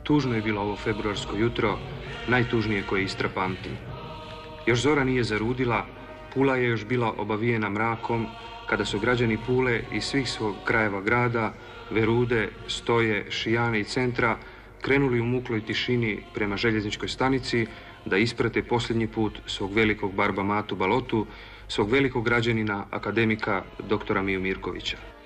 Tužno je bilo ovo februarsko jutro, najtužnije koje Istra pamti. Još zora nije zarudila, Pula je još bila obavijena mrakom, kada su građani Pule iz svih svog krajeva grada, Verude, Stoje, Šijane i centra krenuli u mukloj tišini prema željezničkoj stanici da isprate posljednji put svog velikog barba Matu Balotu, svog velikog građanina, akademika doktora Miju Mirkovića.